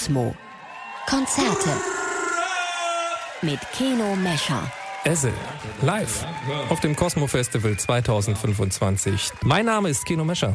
Kosmo. Konzerte mit Keno Mescher. Essel, live auf dem Kosmo Festival 2025. Mein Name ist Keno Mescher.